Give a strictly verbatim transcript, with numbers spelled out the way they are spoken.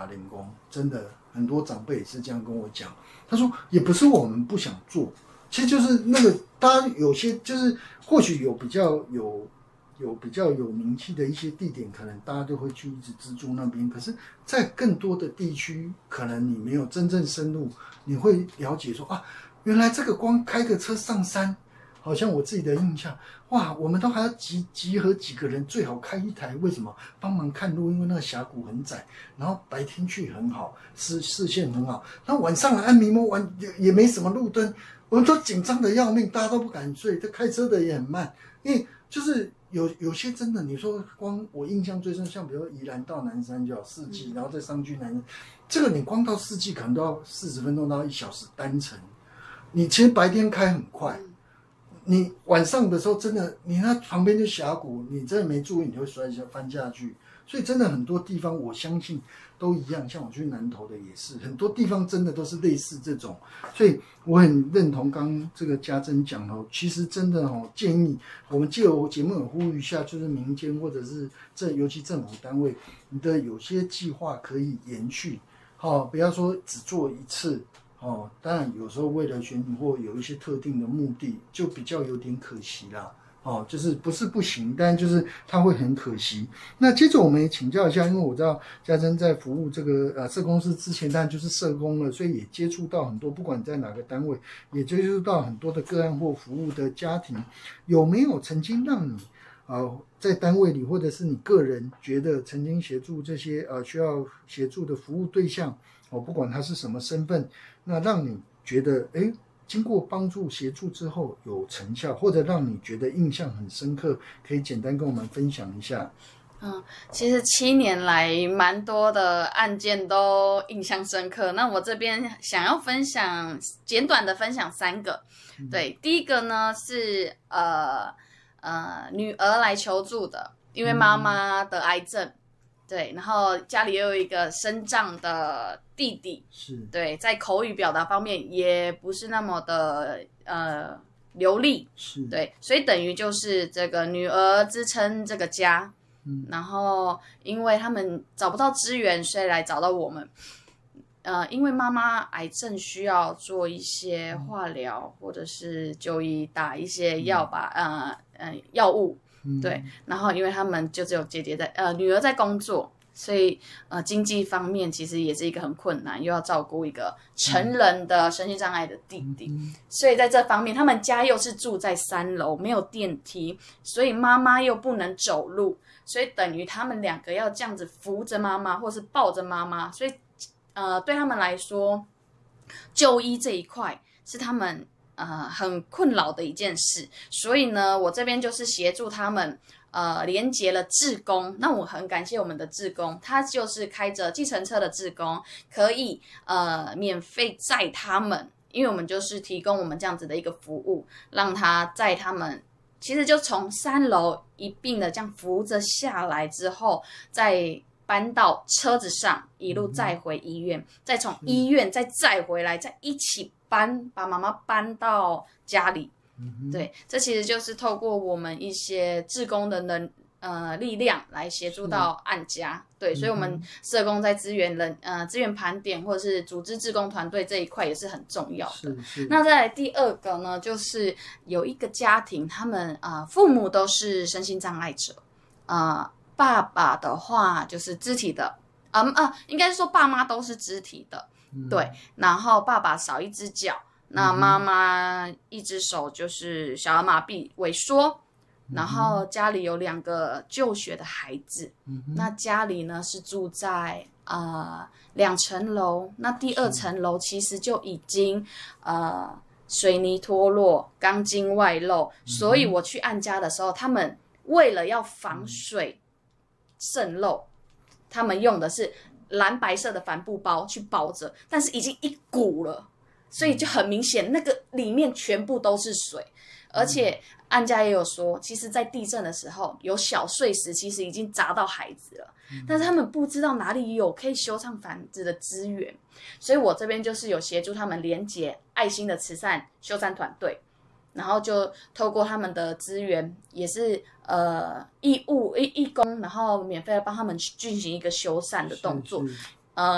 人工，真的很多长辈也是这样跟我讲。他说也不是我们不想做，其实就是那个大家有些就是或许有比较有有比较有名气的一些地点，可能大家都会去一直资助那边。可是，在更多的地区，可能你没有真正深入，你会了解说啊，原来这个光开个车上山。好像我自己的印象，哇，我们都还要集集合几个人，最好开一台，为什么？帮忙看路，因为那个峡谷很窄，然后白天去很好，视视线很好，然后晚上来按迷蒙晚也也没什么路灯，我们都紧张的要命，大家都不敢睡，这开车的也很慢，因为就是有有些真的，你说光我印象最深，像比如宜兰到南山就要四季，然后再上去南山，这个你光到四季可能都要四十分钟到一小时单程，你其实白天开很快。你晚上的时候真的，你那旁边就峡谷，你真的没注意，你会摔下翻下去。所以真的很多地方，我相信都一样。像我去南投的也是，很多地方真的都是类似这种。所以我很认同刚刚这个家珍讲哦，其实真的哦，建议我们借由节目也呼吁一下，就是民间或者是这尤其政府单位，你的有些计划可以延续，好、哦，不要说只做一次。哦，当然有时候为了选举或有一些特定的目的，就比较有点可惜啦。哦，就是不是不行，但就是它会很可惜。那接着我们也请教一下，因为我知道家珍在服务这个呃社公司之前，当然就是社工了，所以也接触到很多，不管在哪个单位，也接触到很多的个案或服务的家庭，有没有曾经让你呃在单位里，或者是你个人觉得曾经协助这些呃需要协助的服务对象？哦，不管他是什么身份，那让你觉得，哎，经过帮助协助之后有成效，或者让你觉得印象很深刻，可以简单跟我们分享一下。 嗯，其实七年来蛮多的案件都印象深刻。那我这边想要分享简短的分享三个。嗯、对，第一个呢是呃呃女儿来求助的，因为妈妈得癌症。嗯对，然后家里又有一个身障的弟弟， 是对，在口语表达方面也不是那么的呃流利， 是对，所以等于就是这个女儿支撑这个家，嗯，然后因为他们找不到资源，所以来找到我们，呃，因为妈妈癌症需要做一些化疗、嗯、或者是就医打一些药吧，嗯、呃呃药物。对，然后因为他们就只有姐姐在，呃，女儿在工作，所以呃，经济方面其实也是一个很困难，又要照顾一个成人的身心障碍的弟弟，嗯、所以在这方面，他们家又是住在三楼，没有电梯，所以妈妈又不能走路，所以等于他们两个要这样子扶着妈妈，或是抱着妈妈，所以呃，对他们来说，就医这一块是他们。呃，很困扰的一件事，所以呢，我这边就是协助他们，呃，连结了志工。那我很感谢我们的志工，他就是开着计程车的志工，可以呃免费载他们，因为我们就是提供我们这样子的一个服务，让他载他们，其实就从三楼一并的这样扶着下来之后，再搬到车子上，一路载回医院，嗯、再从医院再载回来，再一起。搬把妈妈搬到家里，嗯、对，这其实就是透过我们一些志工的能呃力量来协助到案家，对，嗯、所以我们社工在资源人呃资源盘点或者是组织志工团队这一块也是很重要的。 是是。 那再来第二个呢，就是有一个家庭，他们啊、呃、父母都是身心障碍者，啊、呃、爸爸的话就是肢体的，啊、呃、啊应该是说爸妈都是肢体的。对，然后爸爸少一只脚，那妈妈一只手就是小儿麻痹萎缩，嗯、然后家里有两个就学的孩子，嗯、那家里呢是住在呃两层楼，那第二层楼其实就已经呃水泥脱落，钢筋外露，嗯、所以我去按家的时候，他们为了要防水渗漏，他们用的是。蓝白色的帆布包去包着，但是已经一股了，所以就很明显，那个里面全部都是水，而且案家也有说，其实在地震的时候有小碎石，其实已经砸到孩子了，嗯、但是他们不知道哪里有可以修缮房子的资源，所以我这边就是有协助他们连结爱心的慈善修缮团队。然后就透过他们的资源，也是呃义务义义工，然后免费的帮他们进行一个修缮的动作。